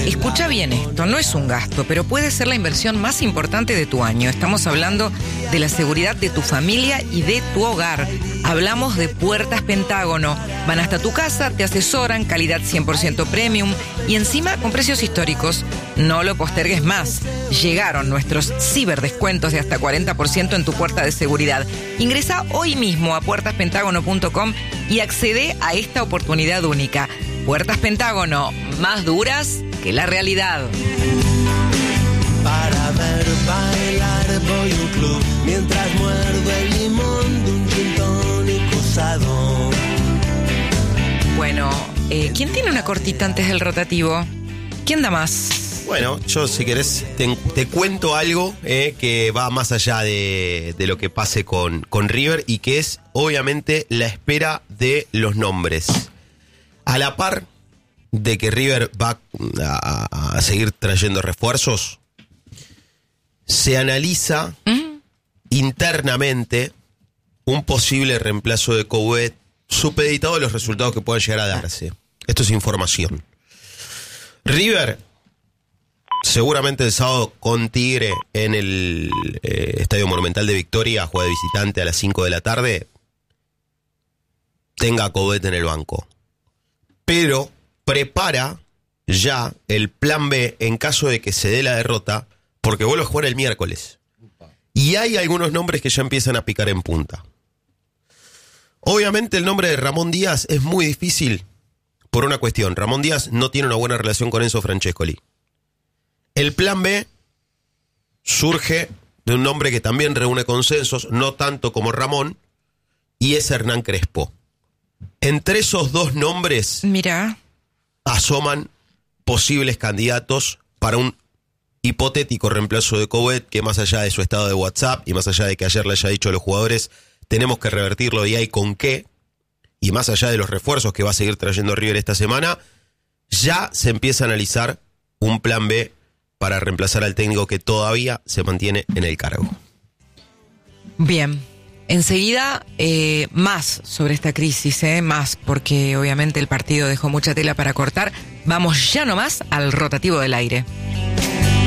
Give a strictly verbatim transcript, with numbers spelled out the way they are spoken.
Escucha bien esto, no es un gasto, pero puede ser la inversión más importante de tu año. Estamos hablando de la seguridad de tu familia y de tu hogar. Hablamos de Puertas Pentágono. Van hasta tu casa, te asesoran, calidad cien por ciento premium y encima con precios históricos. No lo postergues más. Llegaron nuestros ciberdescuentos de hasta cuarenta por ciento en tu puerta de seguridad. Ingresa hoy mismo a puertas pentágono punto com y accede a esta oportunidad única. Puertas Pentágono, más duras que la realidad. Para ver bailar voy a un club mientras muerdo el limón de un gin tonic usado. Bueno, eh, ¿quién tiene una cortita antes del rotativo? ¿Quién da más? Bueno, yo si querés te, te cuento algo eh, que va más allá de, de lo que pase con, con River y que es obviamente la espera de los nombres. A la par de que River va a, a seguir trayendo refuerzos, se analiza uh-huh. internamente un posible reemplazo de Coudet, supeditado a los resultados que puedan llegar a darse. Esto es información. River, seguramente el sábado con Tigre en el eh, Estadio Monumental de Victoria, juega de visitante a las cinco de la tarde, tenga a Coudet en el banco. Pero prepara ya el plan B en caso de que se dé la derrota, porque vuelve a jugar el miércoles. Y hay algunos nombres que ya empiezan a picar en punta. Obviamente el nombre de Ramón Díaz es muy difícil por una cuestión. Ramón Díaz no tiene una buena relación con Enzo Francescoli. El plan B surge de un nombre que también reúne consensos, no tanto como Ramón, y es Hernán Crespo. Entre esos dos nombres, mira, asoman posibles candidatos para un hipotético reemplazo de Coudet, que más allá de su estado de WhatsApp y más allá de que ayer le haya dicho a los jugadores tenemos que revertirlo y hay con qué, y más allá de los refuerzos que va a seguir trayendo River esta semana, ya se empieza a analizar un plan B para reemplazar al técnico que todavía se mantiene en el cargo. Bien. Enseguida, eh, más sobre esta crisis, eh, más, porque obviamente el partido dejó mucha tela para cortar. Vamos ya nomás al rotativo del aire.